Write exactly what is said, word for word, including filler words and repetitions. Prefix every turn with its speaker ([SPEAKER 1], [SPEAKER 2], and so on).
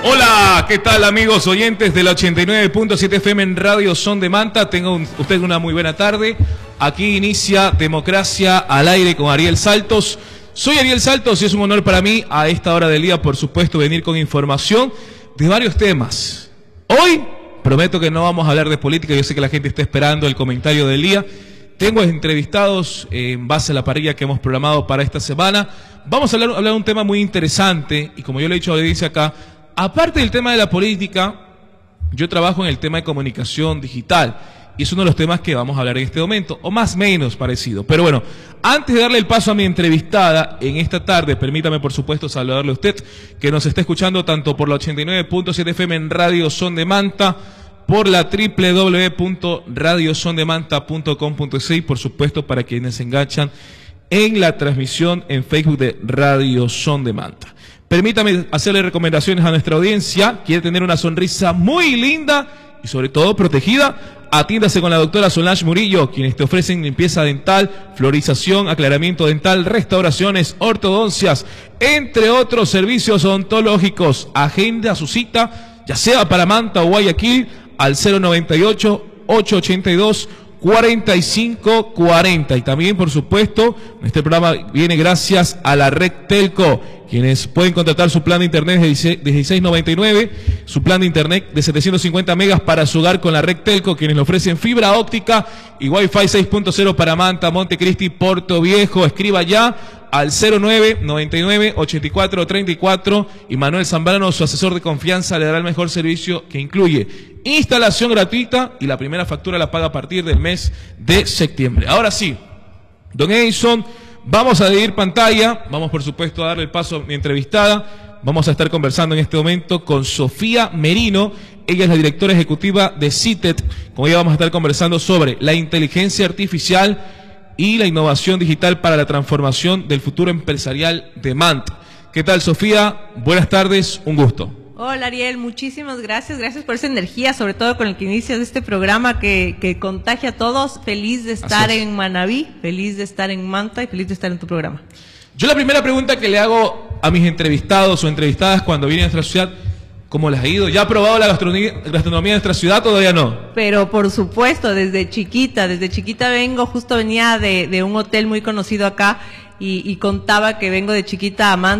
[SPEAKER 1] Hola, ¿qué tal amigos oyentes del ochenta y nueve punto siete F M en Radio Son de Manta? Tengan ustedes una muy buena tarde. Aquí inicia Democracia al Aire con Ariel Saltos. Soy Ariel Saltos y es un honor para mí a esta hora del día, por supuesto, venir con información de varios temas. Hoy prometo que no vamos a hablar de política, yo sé que la gente está esperando el comentario del día. Tengo entrevistados en base a la parrilla que hemos programado para esta semana. Vamos a hablar, hablar de un tema muy interesante y como yo le he dicho a la audiencia acá, aparte del tema de la política, yo trabajo en el tema de comunicación digital y es uno de los temas que vamos a hablar en este momento, o más o menos parecido. Pero bueno, antes de darle el paso a mi entrevistada en esta tarde, permítame por supuesto saludarle a usted que nos está escuchando tanto por la ochenta y nueve punto siete F M en Radio Son de Manta, por la doble u doble u doble u punto radio son de manta punto com punto es y, por supuesto para quienes se enganchan en la transmisión en Facebook de Radio Son de Manta. Permítame hacerle recomendaciones a nuestra audiencia. Quiere tener una sonrisa muy linda y sobre todo protegida. Atiéndase con la doctora Solange Murillo, quienes te ofrecen limpieza dental, florización, aclaramiento dental, restauraciones, ortodoncias, entre otros servicios odontológicos. Agenda su cita, ya sea para Manta o Guayaquil, al cero noventa y ocho, ochocientos ochenta y dos, cuarenta y cinco cuarenta. Y también, por supuesto, este programa viene gracias a la red Telco, quienes pueden contratar su plan de internet de dieciséis noventa y nueve, su plan de internet de setecientos cincuenta megas para su hogar con la red Telco, quienes le ofrecen fibra óptica y Wi-Fi seis punto cero para Manta, Montecristi, Puerto Viejo. Escriba ya al cero nueve, noventa y nueve, ochenta y cuatro, treinta y cuatro y Manuel Zambrano, su asesor de confianza, le dará el mejor servicio que incluye instalación gratuita y la primera factura la paga a partir del mes de septiembre. Ahora sí, don Edison, vamos a dividir pantalla, vamos por supuesto a darle el paso a mi entrevistada. Vamos a estar conversando en este momento con Sofía Merino. Ella es la directora ejecutiva de CITET. Con ella vamos a estar conversando sobre la inteligencia artificial y la innovación digital para la transformación del futuro empresarial de Manta. ¿Qué tal, Sofía? Buenas tardes, un gusto.
[SPEAKER 2] Hola, Ariel, muchísimas gracias. Gracias por esa energía, sobre todo con el que inicias este programa que, que contagia a todos. Feliz de estar en Manabí, feliz de estar en Manta y feliz de estar en tu programa.
[SPEAKER 1] Yo la primera pregunta que le hago a mis entrevistados o entrevistadas cuando vienen a nuestra ciudad, ¿cómo les ha ido? ¿Ya ha probado la gastronomía, gastronomía de nuestra ciudad o todavía no?
[SPEAKER 2] Pero por supuesto, desde chiquita, desde chiquita vengo, justo venía de, de un hotel muy conocido acá y, y contaba que vengo de chiquita a Manta.